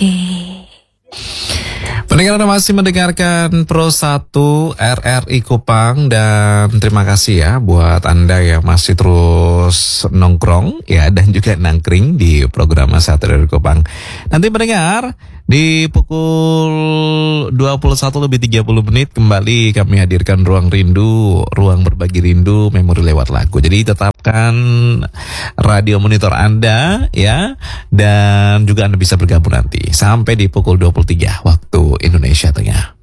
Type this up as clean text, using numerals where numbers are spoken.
Oke. Pendengar Anda masih mendengarkan Pro 1 RRI Kupang, dan terima kasih ya buat Anda yang masih terus nongkrong ya dan juga nangkring di program Satu RRI Kupang. Nanti mendengar di pukul 21:30 kembali kami hadirkan Ruang Rindu, ruang berbagi rindu, memori lewat lagu. Jadi tetapkan radio monitor Anda ya, dan juga Anda bisa bergabung nanti sampai di pukul 23 waktu Indonesia Tengah.